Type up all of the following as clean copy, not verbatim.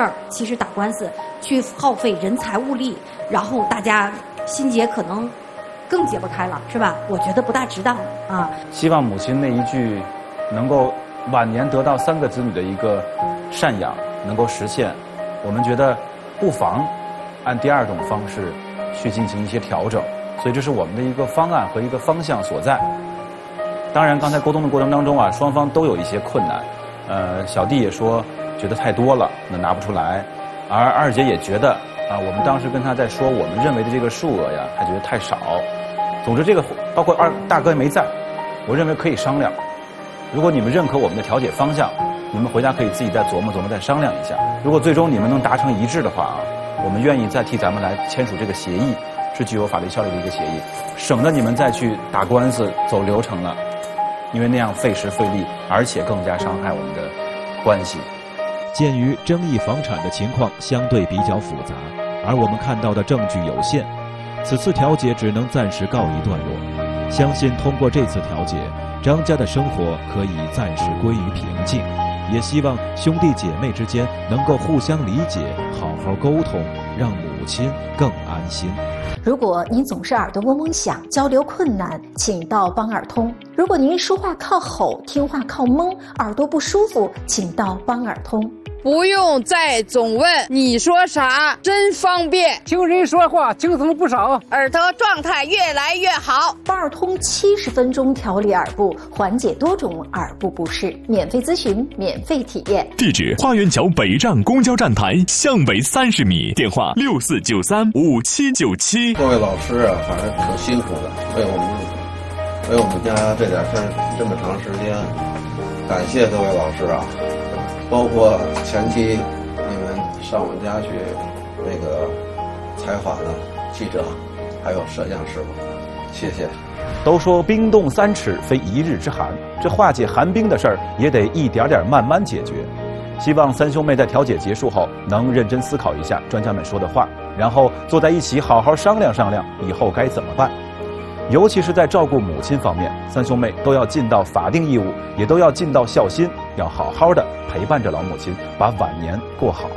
儿其实打官司去耗费人才物力，然后大家心结可能更解不开了，是吧？我觉得不大值当啊。 希望母亲那一句能够晚年得到3个子女的一个赡养能够实现，我们觉得不妨按第2种方式去进行一些调整，所以这是我们的一个方案和一个方向所在。当然，刚才沟通的过程当中啊，双方都有一些困难。小弟也说觉得太多了，那拿不出来，而二姐也觉得啊，我们当时跟他在说我们认为的这个数额呀，他觉得太少。总之，这个包括大哥也没在，我认为可以商量。如果你们认可我们的调解方向，你们回家可以自己再琢磨琢磨，再商量一下。如果最终你们能达成一致的话啊，我们愿意再替咱们来签署这个协议，是具有法律效力的一个协议，省得你们再去打官司走流程了，因为那样费时费力，而且更加伤害我们的关系。 鉴于争议房产的情况相对比较复杂，而我们看到的证据有限，此次调解只能暂时告一段落。相信通过这次调解，张家的生活可以暂时归于平静，也希望兄弟姐妹之间能够互相理解，好好沟通，让母亲更安心。 如果您总是耳朵嗡嗡响，交流困难，请到帮耳通。如果您说话靠吼，听话靠蒙，耳朵不舒服，请到帮耳通。 不用再总问你说啥，真方便。 听人说话轻松不少， 耳朵状态越来越好。 帮耳通70分钟调理耳部，缓解多种耳部不适，免费咨询，免费体验。 地址：花园桥北站公交站台向北30米，电话64935797。 各位老师啊，反正挺辛苦的，为我们家这点事儿这么长时间，感谢各位老师啊。包括前期你们上我们家去那个采访的记者，还有摄像师傅，谢谢。 都说冰冻3尺非一日之寒，这化解寒冰的事儿也得一点点慢慢解决。希望3兄妹在调解结束后能认真思考一下专家们说的话，然后坐在一起好好商量商量以后该怎么办。尤其是在照顾母亲方面，3兄妹都要尽到法定义务，也都要尽到孝心，要好好的陪伴着老母亲，把晚年过好。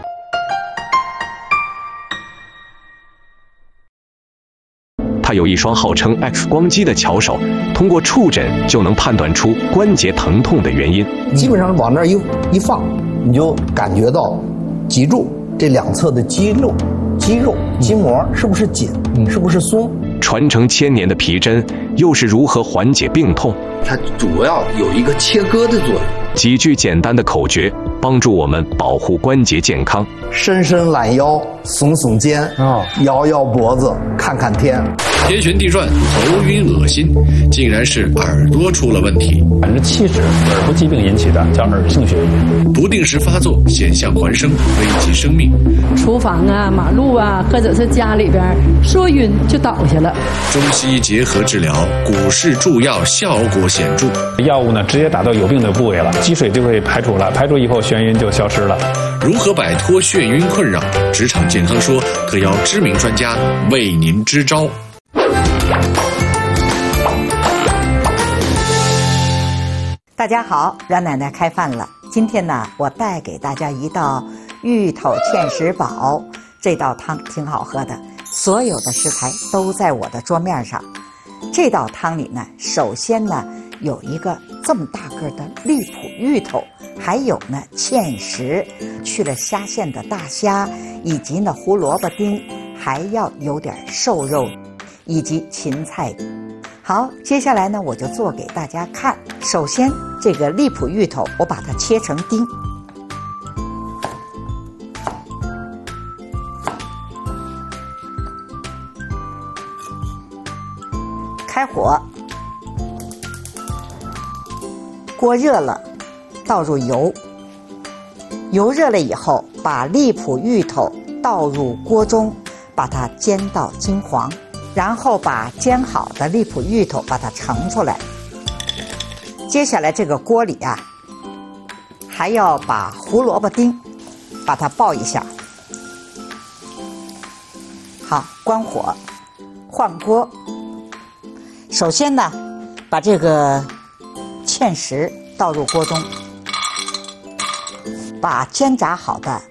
他有一双号称 X 光机的巧手，通过触诊就能判断出关节疼痛的原因。 基本上往那儿一放，你就感觉到脊柱这2侧的肌肉、筋膜是不是紧，是不是松？ 传承1000年的皮针又是如何缓解病痛？ 它主要有一个切割的作用。 几句简单的口诀，帮助我们保护关节健康。 伸伸懒腰，耸耸肩，摇摇脖子，看看天。 天旋地转，头晕恶心，竟然是耳朵出了问题。 70%耳部疾病引起的，叫耳性眩晕。 不定时发作，险象环生，危及生命。 厨房啊、马路啊，或者是家里边说晕就倒下了。 中西医结合治疗，股市助药效果显著。 药物呢，直接打到有病的部位了，积水就会排除了，排除以后眩晕就消失了。 如何摆脱眩晕困扰？职场健康说特邀知名专家为您支招。 大家好，阮奶奶开饭了。今天呢，我带给大家一道芋头芡实煲，这道汤挺好喝的。所有的食材都在我的桌面上。这道汤里呢，首先呢有一个这么大个的荔浦芋头，还有呢芡实，去了虾线的大虾，以及呢胡萝卜丁，还要有点瘦肉，以及芹菜。好，接下来呢我就做给大家看。首先这个荔浦芋头我把它切成丁，开火，锅热了，倒入油，油热了以后把荔浦芋头倒入锅中，把它煎到金黄，然后把煎好的荔浦芋头把它盛出来。接下来这个锅里啊，还要把胡萝卜丁把它爆一下。好，关火，换锅。首先呢，把这个芡实倒入锅中，把煎炸好的